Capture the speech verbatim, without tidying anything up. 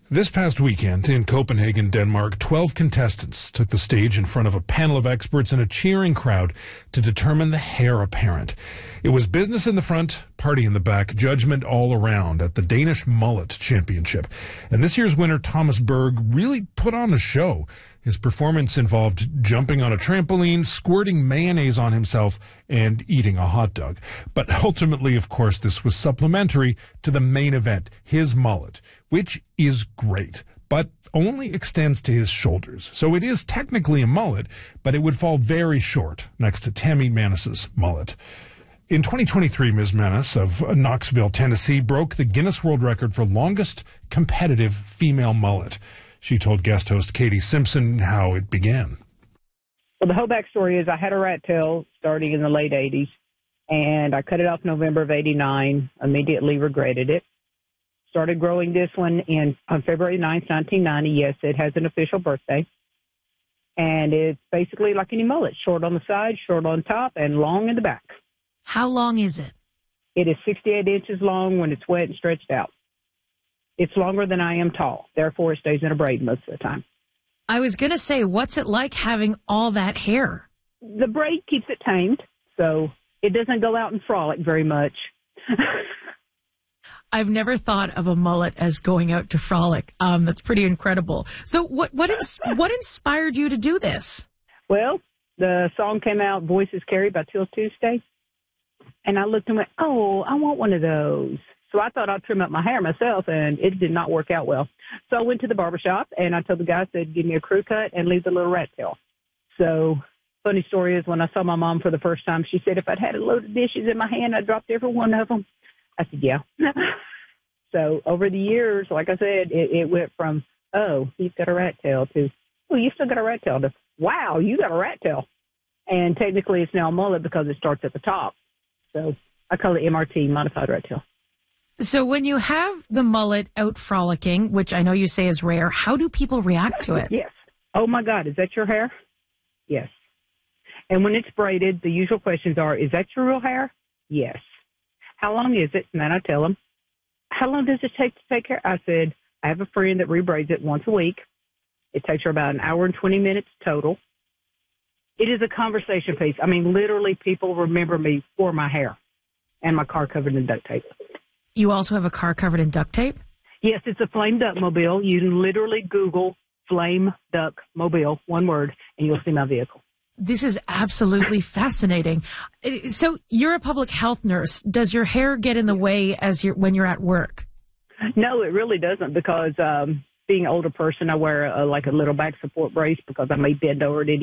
This past weekend in Copenhagen, Denmark, twelve contestants took the stage in front of a panel of experts and a cheering crowd to determine the heir apparent. It was business in the front, party in the back, judgment all around at the Danish Mullet Championship. And this year's winner, Thomas Berg, really put on a show. His performance involved jumping on a trampoline, squirting mayonnaise on himself, and eating a hot dog. But ultimately, of course, this was supplementary to the main event, his mullet, which is great, but only extends to his shoulders. So it is technically a mullet, but it would fall very short next to Tammy Mannis's mullet. In twenty twenty-three, Miz Mannis of Knoxville, Tennessee, broke the Guinness World Record for longest competitive female mullet. She told guest host Katie Simpson how it began. Well, the whole backstory is I had a rat tail starting in the late eighties, and I cut it off November of eighty-nine, immediately regretted it. Started growing this one in on February ninth, nineteen ninety. Yes, it has an official birthday. And it's basically like any mullet, short on the side, short on top, and long in the back. How long is it? It is sixty-eight inches long when it's wet and stretched out. It's longer than I am tall. Therefore, it stays in a braid most of the time. I was going to say, what's it like having all that hair? The braid keeps it tamed, so it doesn't go out and frolic very much. I've never thought of a mullet as going out to frolic. Um, that's pretty incredible. So what what ins- what inspired you to do this? Well, the song came out, Voices Carry by Till Tuesday. And I looked and went, oh, I want one of those. So I thought I'd trim up my hair myself, and it did not work out well. So I went to the barbershop, and I told the guy, I said, give me a crew cut and leave the little rat tail. So funny story is when I saw my mom for the first time, she said, if I'd had a load of dishes in my hand, I'd dropped every one of them. I said, yeah. So over the years, like I said, it, it went from, oh, he's got a rat tail to, oh, you still got a rat tail to, wow, you got a rat tail. And technically it's now a mullet because it starts at the top. So I call it M R T, modified rat tail. So when you have the mullet out frolicking, which I know you say is rare, how do people react to it? Yes. Oh, my God, is that your hair? Yes. And when it's braided, the usual questions are, is that your real hair? Yes. How long is it? And then I tell them, how long does it take to take care? I said, I have a friend that rebraids it once a week. It takes her about an hour and twenty minutes total. It is a conversation piece. I mean, literally, people remember me for my hair and my car covered in duct tape. You also have a car covered in duct tape? Yes, it's a Flame Duck Mobile. You can literally Google Flame Duck Mobile, one word, and you'll see my vehicle. This is absolutely fascinating. So you're a public health nurse. Does your hair get in the way as you're, when you're at work? No, it really doesn't because um, being an older person, I wear a, like a little back support brace because I may bend over at any